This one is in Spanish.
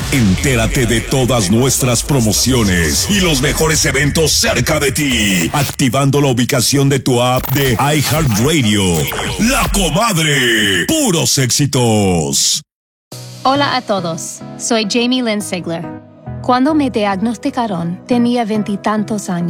Entérate de todas nuestras promociones y los mejores eventos cerca de ti, activando la ubicación de tu app de iHeartRadio. La Comadre, puros éxitos. Hola a todos, soy Jamie Lynn Sigler. Cuando me diagnosticaron, tenía 20 y tantos años.